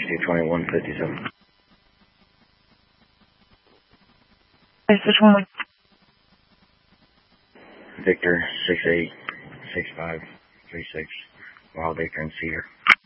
222157. Which one? Victor 686536, Wild Acre and Cedar.